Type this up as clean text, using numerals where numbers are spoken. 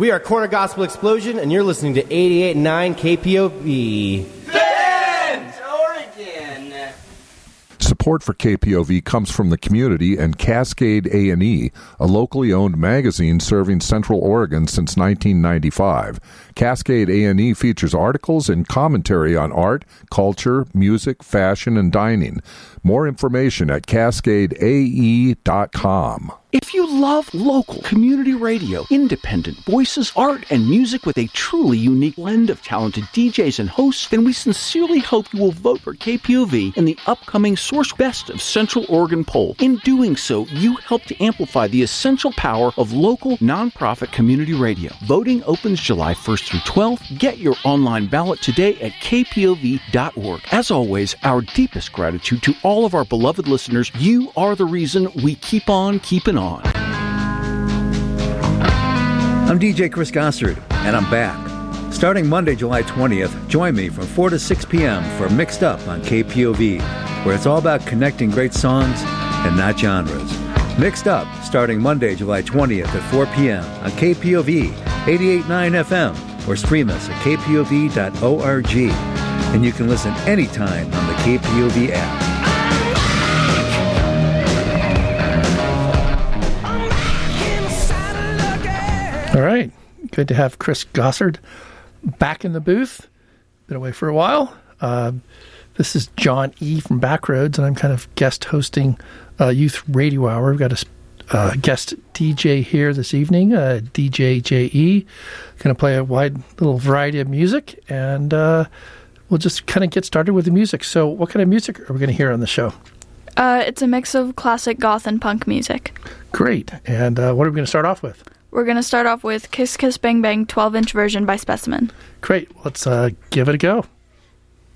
We are Corner Gospel Explosion, and you're listening to 88.9 KPOV. Bend, Oregon. Support for KPOV comes from the community and Cascade A&E, a locally owned magazine serving Central Oregon since 1995. Cascade A&E features articles and commentary on art, culture, music, fashion, and dining. More information at cascadeae.com. If you love local community radio, independent voices, art, and music with a truly unique blend of talented DJs and hosts, then we sincerely hope you will vote for KPOV in the upcoming Source Best of Central Oregon poll. In doing so, you help to amplify the essential power of local, nonprofit community radio. Voting opens July 1st through 12th. Get your online ballot today at kpov.org. As always, our deepest gratitude to all of our beloved listeners. You are the reason we keep on keeping on. I'm DJ Chris Gossard, and I'm back. Starting Monday, July 20th, join me from 4 to 6 p.m. for Mixed Up on KPOV, where it's all about connecting great songs and not genres. Mixed Up, starting Monday, July 20th at 4 p.m. on KPOV 88.9 FM, or stream us at kpov.org. And you can listen anytime on the KPOV app. All right. Good to have Chris Gossard back in the booth. Been away for a while. This is John E. from Backroads, and I'm kind of guest hosting Youth Radio Hour. We've got a guest DJ here this evening, DJ J.E. Going to play a wide little variety of music, and we'll just kind of get started with the music. So what kind of music are we going to hear on the show? It's a mix of classic goth and punk music. Great. And what are we going to start off with? We're going to start off with Kiss Kiss Bang Bang 12-inch version by Specimen. Great. Let's give it a go.